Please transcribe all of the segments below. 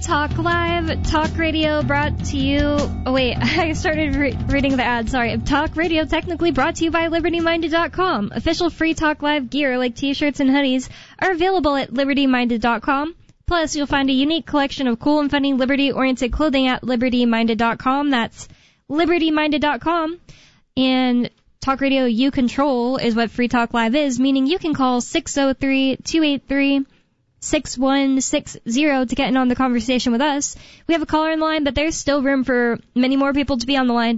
Talk Live, talk radio brought to you... Oh, wait, I started reading the ad, sorry. Talk radio technically brought to you by LibertyMinded.com. Official Free Talk Live gear like t-shirts and hoodies are available at LibertyMinded.com. Plus, you'll find a unique collection of cool and funny liberty-oriented clothing at LibertyMinded.com. That's LibertyMinded.com. And Talk Radio You Control is what Free Talk Live is, meaning you can call 603-283-6160 to get in on the conversation with us. We have a caller in the line, but there's still room for many more people to be on the line.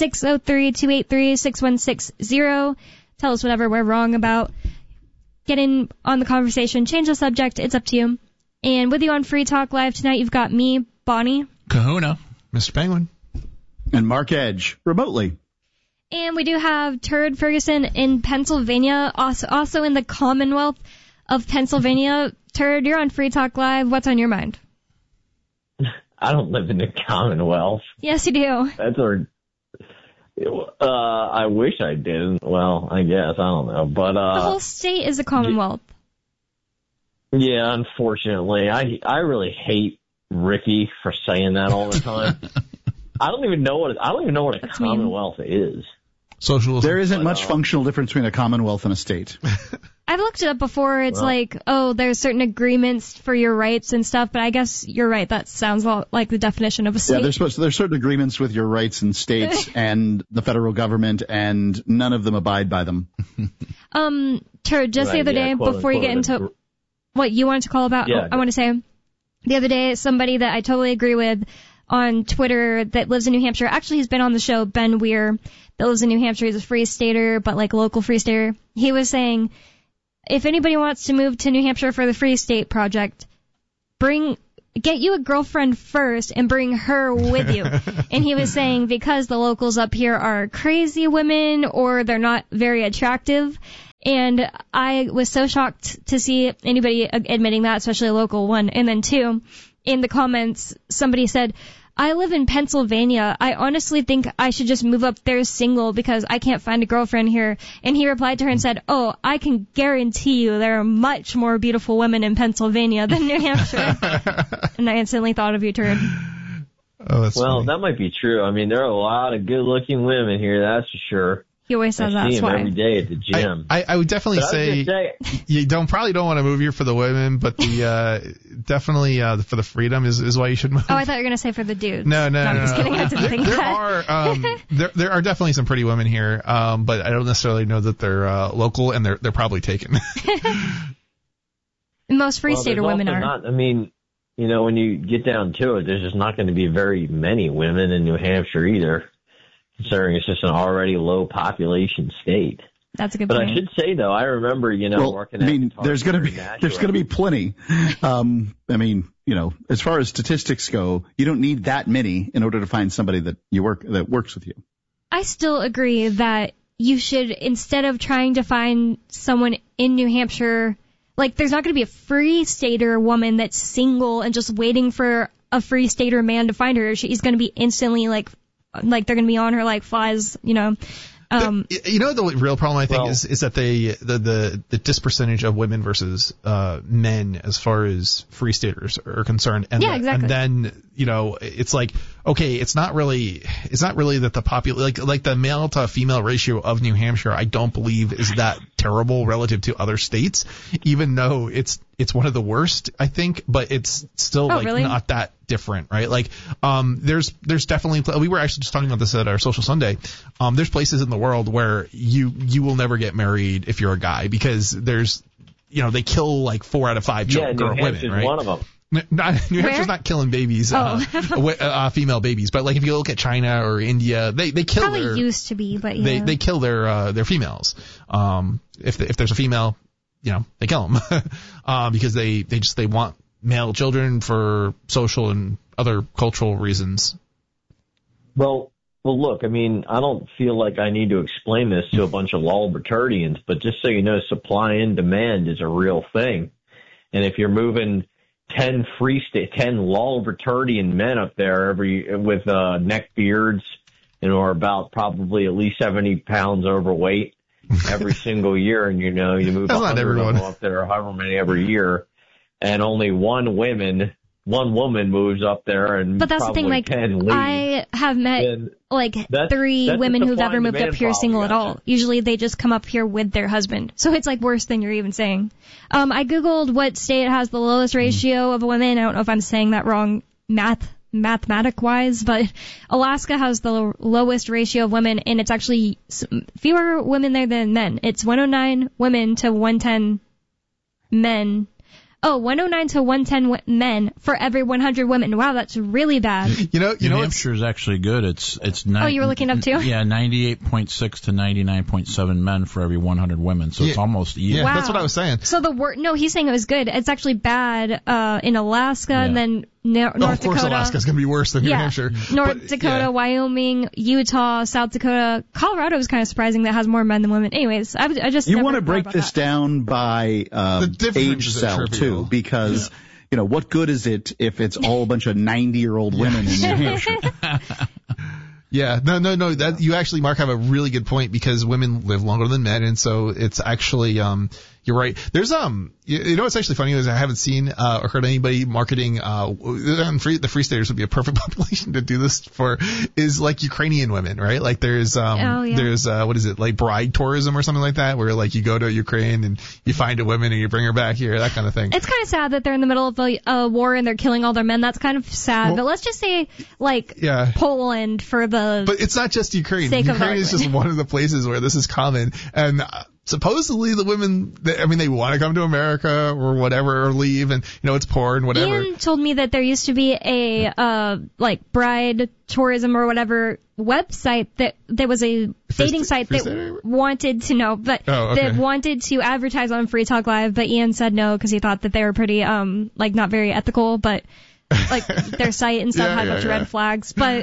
603-283-6160. Tell us whatever we're wrong about. Get in on the conversation. Change the subject. It's up to you. And with you on Free Talk Live tonight, you've got me, Bonnie. Kahuna. Mr. Penguin. And Mark Edge, remotely. And we do have Turd Ferguson in Pennsylvania, also in the Commonwealth of Pennsylvania. Turd, you're on Free Talk Live. What's on your mind? I don't live in the Commonwealth. Yes, you do. That's our... I wish I did. Well, I guess. I don't know. But the whole state is a Commonwealth. Yeah, unfortunately. I really hate Ricky for saying that all the time. I don't even know what a Commonwealth is. Socialism. There isn't much functional difference between a Commonwealth and a state. I've looked it up before. It's there's certain agreements for your rights and stuff, but I guess you're right. That sounds a lot like the definition of a state. Yeah, there's certain agreements with your rights and states and the federal government, and none of them abide by them. Turd, just the other day, before you get into what you wanted to call about, I want to say, the other day, somebody that I totally agree with on Twitter that lives in New Hampshire, actually he's been on the show, Ben Weir, that lives in New Hampshire. He's a free stater, but like local free stater. He was saying, if anybody wants to move to New Hampshire for the Free State Project, get you a girlfriend first and bring her with you. And he was saying because the locals up here are crazy women or they're not very attractive. And I was so shocked to see anybody admitting that, especially a local one. And then two, in the comments, somebody said, I live in Pennsylvania. I honestly think I should just move up there single because I can't find a girlfriend here. And he replied to her and said, I can guarantee you there are much more beautiful women in Pennsylvania than New Hampshire. And I instantly thought of you, Turd. Oh, that's funny. That might be true. I mean, there are a lot of good-looking women here, that's for sure. He always says I see that's him why. every day at the gym. I would definitely say you probably don't want to move here for the women, but the definitely for the freedom is why you should move. Oh, I thought you were gonna say for the dudes. No, I'm just kidding. I didn't think that. There are definitely some pretty women here, but I don't necessarily know that they're local, and they're probably taken. Most free stater women are. Not, I mean, when you get down to it, there's just not going to be very many women in New Hampshire either, considering it's just an already low population state. That's a good point. But I should say, though, I remember, working at there's going to be plenty. As far as statistics go, you don't need that many in order to find somebody that works with you. I still agree that you should, instead of trying to find someone in New Hampshire, like there's not going to be a free stater woman that's single and just waiting for a free stater man to find her. She's going to be instantly like they're going to be on her like flies, The real problem, I think, is that the dispercentage of women versus men as far as free staters are concerned. And exactly. And then, it's like, okay, it's not really that the like the male to female ratio of New Hampshire, I don't believe is that terrible relative to other states, even though it's one of the worst, I think, but it's still really? Not that different, right? Like, there's definitely, we were actually just talking about this at our Social Sunday. There's places in the world where you will never get married if you're a guy because there's, they kill like 4 out of 5 women, right? One of them. New Hampshire's not killing babies, female babies, but like if you look at China or India, they kill probably used to be, but yeah. They kill their females. If there's a female, they kill them because they want male children for social and other cultural reasons. Well, look, I mean, I don't feel like I need to explain this to a bunch of Lolbertardians, but just so you know, supply and demand is a real thing. And if you're moving 10 Lolbertardian men up there with neck beards and are about probably at least 70 pounds overweight every single year, and you move 100 of them up there, however many every year, and only one woman one woman moves up there and but that's the thing, like, 10 leave. I have met like 3 women who've ever moved up here single at all. Usually they just come up here with their husband. So it's like worse than you're even saying. I Googled what state has the lowest ratio of women. I don't know if I'm saying that wrong mathematic wise, but Alaska has the lowest ratio of women, and it's actually fewer women there than men. It's 109 women to 110 men. 109 to 110 men for every 100 women. Wow, that's really bad. New Hampshire is actually good. It's you were looking up too? Yeah, 98.6 to 99.7 men for every 100 women. So it's almost even. Yeah, wow. That's what I was saying. So no, he's saying it was good. It's actually bad in Alaska and then North Dakota. Of course, Alaska's going to be worse than New Hampshire. North Dakota, Wyoming, Utah, South Dakota. Colorado is kind of surprising that has more men than women. Anyways, I just you want to break this down by age cell too, because what good is it if it's all a bunch of 90-year-old women in New Hampshire? Yeah, no. That you actually, Mark, have a really good point, because women live longer than men, and so it's actually you're right. There's what's actually funny is I haven't seen or heard anybody marketing the Free Staters would be a perfect population to do this for, is like Ukrainian women, right? Like there's there's what is it, like bride tourism or something like that, where like you go to Ukraine and you find a woman and you bring her back here, that kind of thing. It's kind of sad that they're in the middle of a war and they're killing all their men. That's kind of sad. But let's just say Poland for the. But it's not just Ukraine. Ukraine is just one of the places where this is common, and supposedly the women, they want to come to America or whatever, or leave, and it's poor and whatever. Ian told me that there used to be a bride tourism or whatever website that was a dating site that wanted to know, that wanted to advertise on Free Talk Live, but Ian said no because he thought that they were pretty not very ethical, but like their site and stuff had a bunch of red flags. But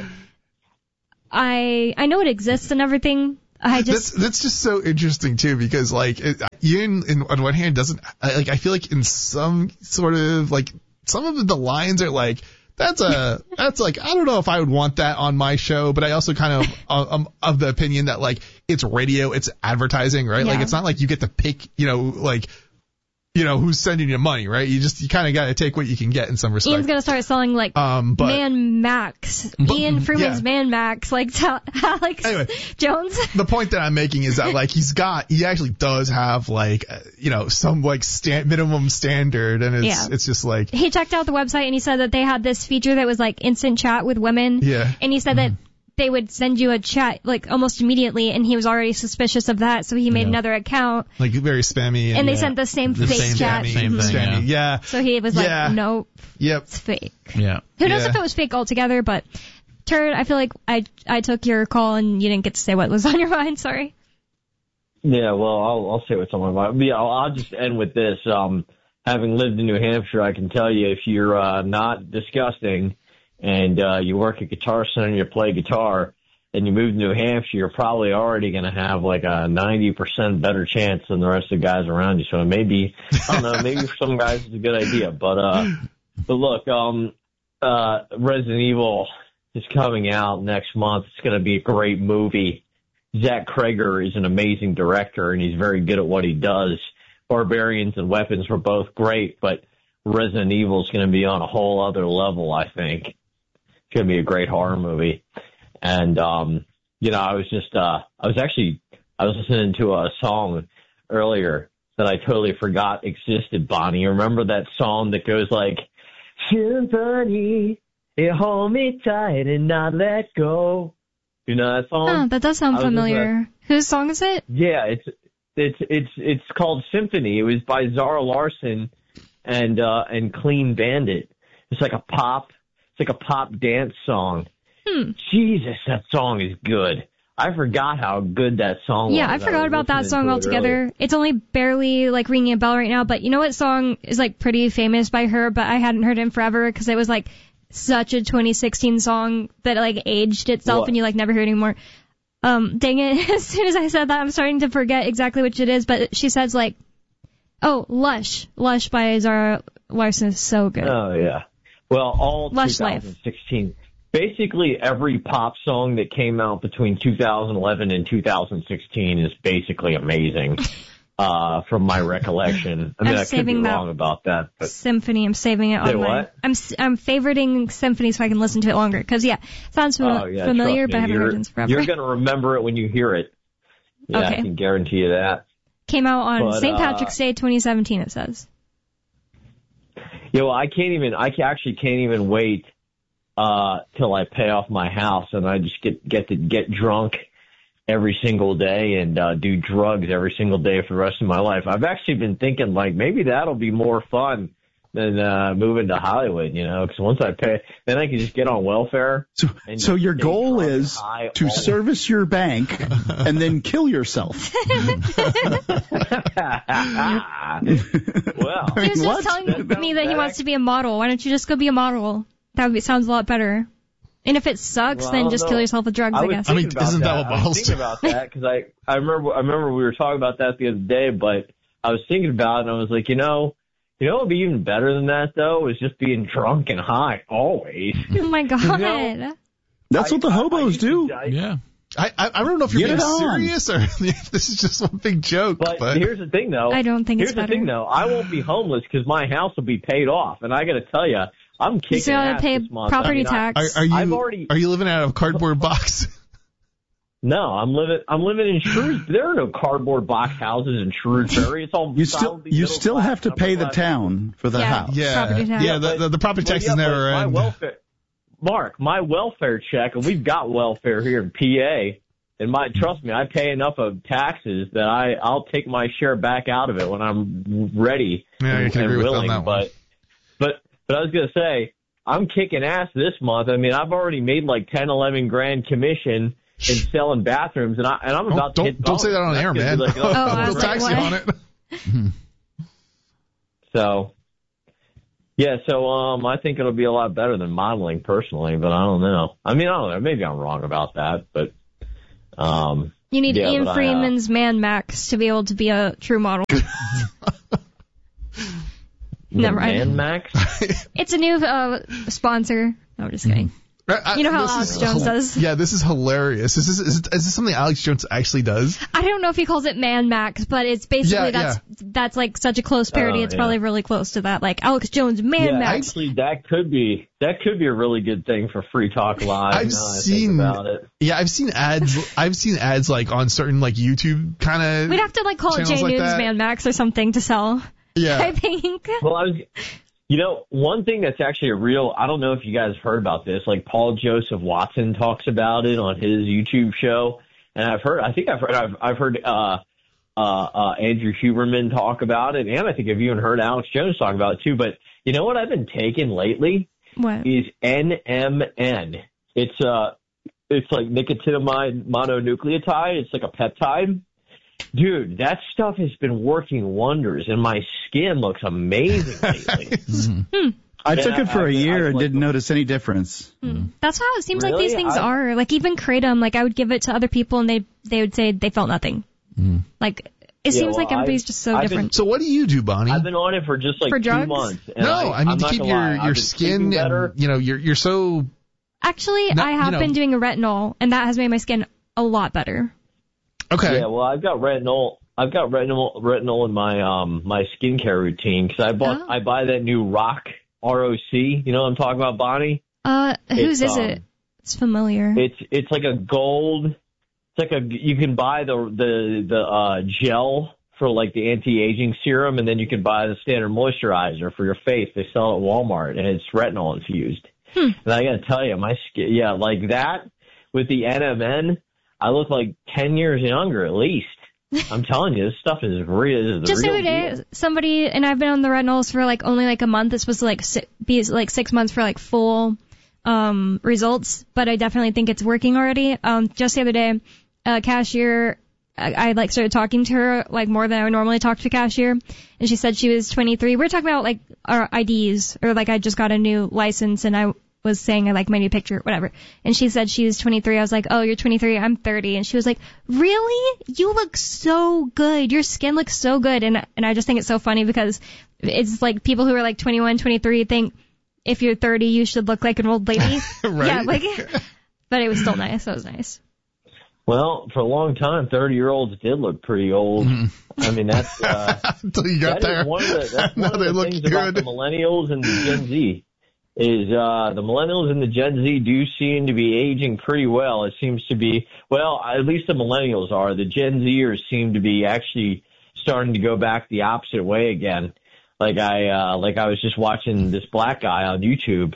I know it exists and everything. That's just so interesting too, because Ian on one hand doesn't I feel like in some sort of some of the lines are like that's like I don't know if I would want that on my show, but I also kind of the opinion that it's radio, it's advertising, right? Yeah. It's not like you get to pick who's sending you money, right? You kind of got to take what you can get in some respect. Ian's going to start selling Man Max. Ian Freeman's Man Max, Alex Jones. The point that I'm making is that he actually does have some minimum standard, and it's just he checked out the website and he said that they had this feature that was instant chat with women. Yeah. And he said that they would send you a chat almost immediately, and he was already suspicious of that, so he made another account. Very spammy. And they sent the same fake chat. Same thing, yeah. So he was nope, it's fake. Yeah. Who knows if it was fake altogether, but Turd, I feel like I took your call and you didn't get to say what was on your mind, sorry. Yeah, well, I'll say what's on my mind. Yeah, I'll just end with this. Having lived in New Hampshire, I can tell you, if you're not disgusting and you work at Guitar Center and you play guitar, and you move to New Hampshire, you're probably already going to have a 90% better chance than the rest of the guys around you. So maybe, I don't know, maybe for some guys it's a good idea. But look, Resident Evil is coming out next month. It's going to be a great movie. Zach Cregger is an amazing director, and he's very good at what he does. Barbarians and Weapons were both great, but Resident Evil is going to be on a whole other level, I think. It's going to be a great horror movie. And, I was listening to a song earlier that I totally forgot existed, Bonnie. You remember that song that goes Symphony, you hold me tight and not let go. You know that song? Oh, that does sound familiar. Whose song is it? Yeah, it's called Symphony. It was by Zara Larsson and Clean Bandit. It's like a pop dance song. Jesus, that song is good. I forgot how good that song was. Yeah, I forgot about that song altogether. It's only barely ringing a bell right now, but you know what song is pretty famous by her, but I hadn't heard it in forever because it was such a 2016 song that aged itself and you never hear it anymore. Dang it, as soon as I said that, I'm starting to forget exactly which it is, but she says Lush. Lush by Zara Larsson is so good. Oh, yeah. Well, all Lush 2016. Life. Basically, every pop song that came out between 2011 and 2016 is basically amazing. from my recollection. I mean, I could be wrong about that. But Symphony, I'm saving it on my... I'm favoriting Symphony so I can listen to it longer. Because, sounds familiar, but I haven't heard it in forever. You're going to remember it when you hear it. Yeah, okay. I can guarantee you that. Came out on St. Patrick's Day 2017, it says. I actually can't even wait till I pay off my house and I just get to get drunk every single day and do drugs every single day for the rest of my life. I've actually been thinking, like, maybe that'll be more fun than moving to Hollywood, because once I pay, then I can just get on welfare. So your goal is to service your bank and then kill yourself. Well, he was just telling me that he wants to be a model. Why don't you just go be a model? Sounds a lot better. And if it sucks, then just kill yourself with drugs, I guess. I mean, isn't that what models do? I was thinking about that because I remember we were talking about that the other day, but I was thinking about it and I was like, what would be even better than that, though, is just being drunk and high always. Oh, my God. That's what the hobos do. Yeah. I don't know if you're being serious or if this is just one big joke. But here's the thing, though. I don't think it's better. Here's the thing, though. I won't be homeless because my house will be paid off. And I got to tell you, I'm kicking ass this month. Property tax. Are you living out of a cardboard box? No, I'm living in Shrewsbury. There are no cardboard box houses in Shrewsbury. It's all you still have to pay the town for the house. Yeah, property tax. Yeah. The property tax is never end. My welfare check, and we've got welfare here in PA. And trust me, I pay enough of taxes that I'll take my share back out of it when I'm ready and willing. But I was gonna say, I'm kicking ass this month. I mean, I've already made like 10, 11 grand commission in selling bathrooms, and I'm about to hit bonus. Don't say that on air, man. Like, they'll tax you on it. So I think it'll be a lot better than modeling personally, but I don't know. I mean, I don't know. Maybe I'm wrong about that, but you need Ian Freeman's Man Max to be able to be a true model. Never mind. Man Max? It's a new sponsor. No, I'm just kidding. You know how Alex Jones does? Yeah, this is hilarious. Is this something Alex Jones actually does? I don't know if he calls it Man Max, but it's basically that's like such a close parody. It's probably really close to that, like Alex Jones Man Max. Actually, that could be a really good thing for Free Talk Live. I've seen ads like on certain like YouTube kind of. We'd have to like call it J News Man Max or something to sell. Yeah, I think. Well, one thing that's actually I don't know if you guys heard about this, like Paul Joseph Watson talks about it on his YouTube show. And I've heard Andrew Huberman talk about it. And I think I've even heard Alex Jones talk about it too. But you know what I've been taking lately? What? Is NMN. It's like nicotinamide mononucleotide. It's like a peptide. Dude, that stuff has been working wonders, and my skin looks amazing lately. I took it for a year and didn't notice any difference. That's how it seems like these things are. Like even Kratom, like I would give it to other people, and they would say they felt nothing. Like it seems like everybody's just so different. So what do you do, Bonnie? I've been on it for just like 2 months. And I mean to keep your skin better. And, you're so. Actually, I have been doing a retinol, and that has made my skin a lot better. Okay. Yeah, well, I've got retinol in my my skincare routine because I buy that new ROC. You know what I'm talking about, Bonnie? Whose is it? It's familiar. It's like a gold. It's like you can buy the gel for like the anti-aging serum, and then you can buy the standard moisturizer for your face. They sell it at Walmart, and it's retinol infused. And I gotta tell you, my skin, like that with the NMN. I look like 10 years younger at least. I'm telling you, this stuff is real. Just the other day, somebody, and I've been on the retinols for like only like a month. It's supposed to be like 6 months for like full results, but I definitely think it's working already. Just the other day, cashier, I like started talking to her like more than I would normally talk to a cashier, and she said she was 23. We were talking about like our IDs, or like I just got a new license, and I was saying I like my new picture, whatever. And she said she was 23. I was like, oh, you're 23. I'm 30. And she was like, really? You look so good. Your skin looks so good. And I just think it's so funny because it's like people who are like 21, 23 think if you're 30, you should look like an old lady. Right. Yeah, like, but it was still nice. That was nice. Well, for a long time, 30-year-olds did look pretty old. I mean, that's until you got there. One of the things about the millennials and the Gen Z is the millennials and the Gen Z do seem to be aging pretty well. It seems to be, well, at least the millennials are. The Gen Zers seem to be actually starting to go back the opposite way again. Like I was just watching this black guy on YouTube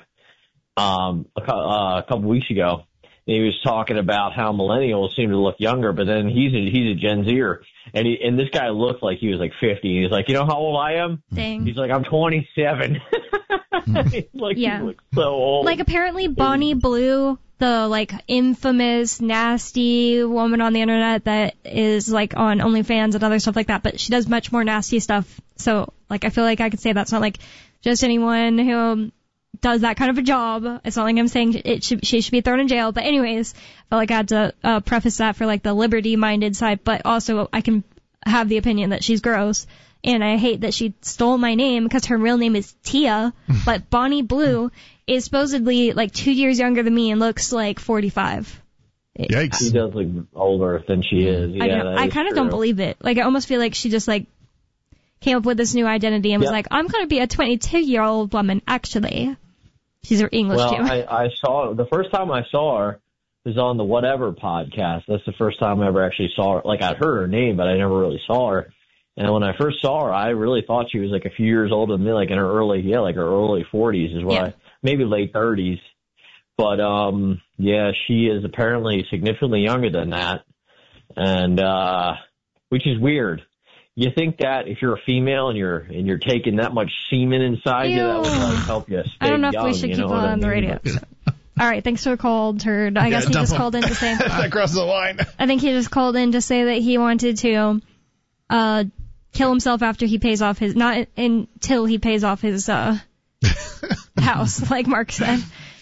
a couple weeks ago. He was talking about how millennials seem to look younger, but then he's a Gen Zer, and this guy looked like he was like 50. He's like, you know how old I am? Dang. He's like, I'm 27. He looks so old. Like apparently Bonnie Blue, the like infamous nasty woman on the internet that is like on OnlyFans and other stuff like that, but she does much more nasty stuff. So like I feel like I could say that's not like just anyone who does that kind of a job. It's not like I'm saying she should be thrown in jail. But anyways, I felt like I had to preface that for like the liberty-minded side. But also I can have the opinion that she's gross. And I hate that she stole my name because her real name is Tia. But Bonnie Blue is supposedly like 2 years younger than me and looks like 45. Yikes. She does look older than she is. Yeah, I kind of don't believe it. Like I almost feel like she just like came up with this new identity and was like, I'm going to be a 22-year-old woman, actually. She's her English too. Well, I saw the first time I saw her was on the Whatever podcast. That's the first time I ever actually saw her. Like, I'd heard her name, but I never really saw her. And when I first saw her, I really thought she was like a few years older than me, like in her early 40s is what maybe late 30s. But, she is apparently significantly younger than that. And, which is weird. You think that if you're a female and you're taking that much semen inside you, that would like help you stay I don't know young, if we should keep on the radio. All right, thanks for the call, Turd. I guess he just called in to say that crosses the line. I think he just called in to say that he wanted to kill himself after he pays off his until he pays off his house, like Mark said.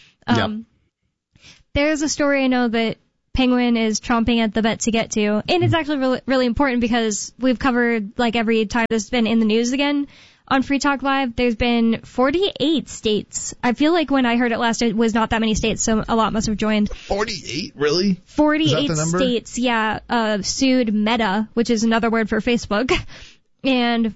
There's a story I know that Penguin is chomping at the bit to get to, and it's actually really, really important because we've covered like every time this has been in the news again on Free Talk Live. There's been 48 states. I feel like when I heard it last, it was not that many states, so a lot must have joined. 48, really? 48 states, sued Meta, which is another word for Facebook, and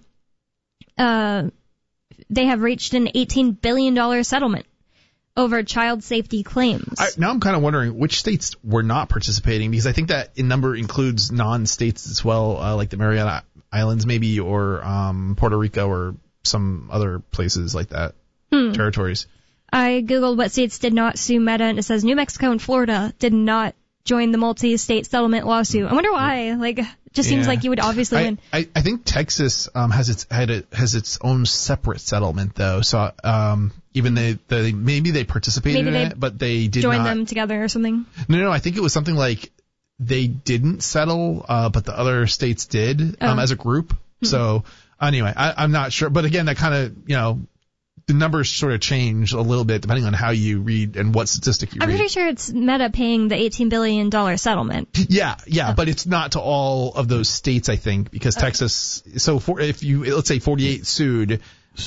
they have reached an $18 billion settlement over child safety claims. Now I'm kind of wondering which states were not participating, because I think that number includes non-states as well, like the Mariana Islands maybe, or Puerto Rico, or some other places like that, territories. I googled what states did not sue Meta, and it says New Mexico and Florida did not join the multi-state settlement lawsuit. I wonder why. Like, just seems like you would obviously win. I think Texas has its own separate settlement though. So even they participated in it, but they did not join them together or something. No. I think it was something like they didn't settle, but the other states did as a group. So anyway, I'm not sure. But again, that kind of the numbers sort of change a little bit depending on how you read and what statistic you read. I'm pretty sure it's Meta paying the $18 billion settlement. Yeah, but it's not to all of those states, I think, because Texas, if let's say 48 sued,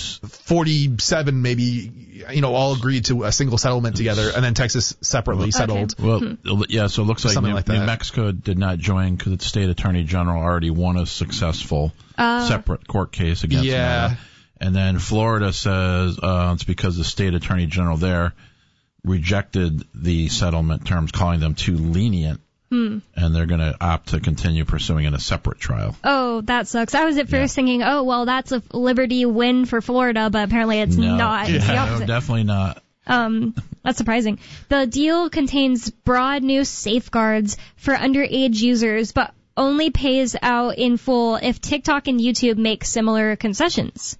47 maybe, all agreed to a single settlement together, and then Texas separately settled. Well, so it looks like New Mexico did not join because the state attorney general already won a successful separate court case against Meta. And then Florida says it's because the state attorney general there rejected the settlement terms, calling them too lenient, and they're going to opt to continue pursuing in a separate trial. Oh, that sucks. I was at first thinking, that's a Liberty win for Florida, but apparently it's not. It's the opposite. No, definitely not. That's surprising. The deal contains broad new safeguards for underage users, but only pays out in full if TikTok and YouTube make similar concessions.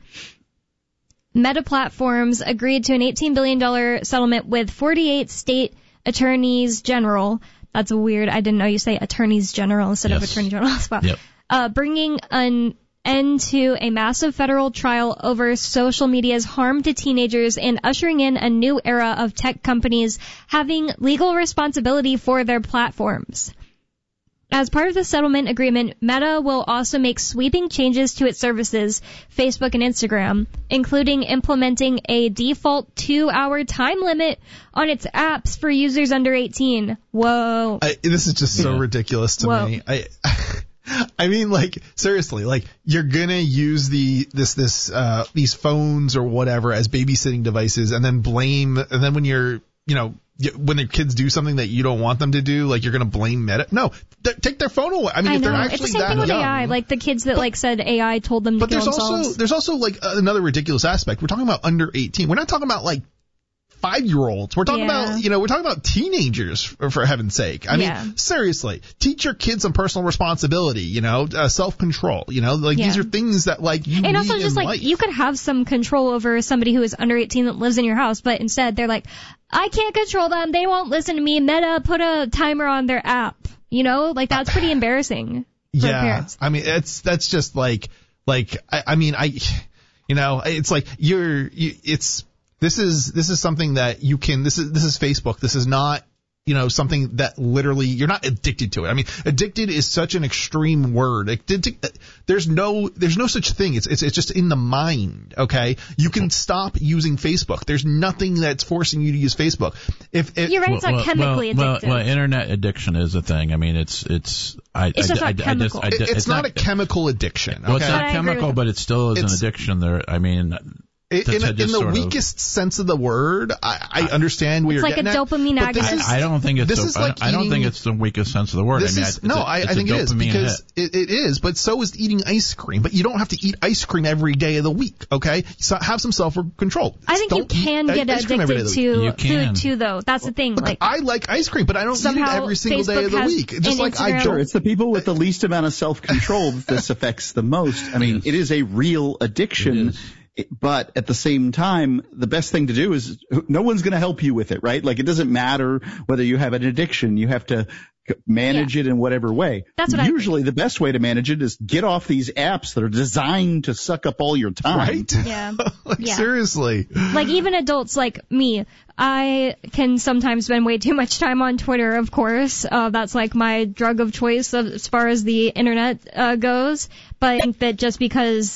Meta Platforms agreed to an $18 billion settlement with 48 state attorneys general. That's weird. I didn't know you say attorneys general instead of attorney general as well. Yep. Bringing an end to a massive federal trial over social media's harm to teenagers and ushering in a new era of tech companies having legal responsibility for their platforms. As part of the settlement agreement, Meta will also make sweeping changes to its services, Facebook and Instagram, including implementing a default 2-hour time limit on its apps for users under 18. Whoa. This is just so ridiculous to me. I mean, like, seriously, like, you're gonna use these phones or whatever as babysitting devices and then when when their kids do something that you don't want them to do, like, you're going to blame Meta. No, take their phone away. I mean, if they're actually it's the same thing with AI. Like the kids that said AI told them to kill themselves. But there's also like another ridiculous aspect. We're talking about under 18. We're not talking about like 5-year-olds. We're talking about teenagers, for heaven's sake. I mean, seriously, teach your kids some personal responsibility, self-control, these are things that like you need in life. And also just like, you could have some control over somebody who is under 18 that lives in your house, but instead they're like, I can't control them. They won't listen to me. Meta put a timer on their app. That's pretty embarrassing for parents. I mean, that's just like, it's like this is something that you can, this is Facebook. This is not, something that literally, you're not addicted to it. I mean, addicted is such an extreme word. There's no such thing. It's just in the mind. Okay. You can stop using Facebook. There's nothing that's forcing you to use Facebook. You're right. It's not chemically addictive. Well, internet addiction is a thing. I mean, it's not a chemical addiction. Okay? Well, it's not chemical, but it still is an addiction there. I mean, in the weakest sense of the word, I understand where you're getting at. It's like a dopamine agonist. I don't think it's the weakest sense of the word. I think it is because it is, but so is eating ice cream. But you don't have to eat ice cream every day of the week, okay? So have some self-control. I think you can get addicted to food too, though. That's the thing. Look, I like ice cream, but I don't eat it every single day of the week. Just like I don't. Sure, it's the people with the least amount of self-control that this affects the most. I mean, it is a real addiction. But at the same time, the best thing to do is no one's going to help you with it, right? Like, it doesn't matter whether you have an addiction. You have to manage it in whatever way. That's what usually the best way to manage it is get off these apps that are designed to suck up all your time. Right? Yeah. Seriously. Like, even adults like me, I can sometimes spend way too much time on Twitter, of course. That's like my drug of choice as far as the internet goes. But I think that just because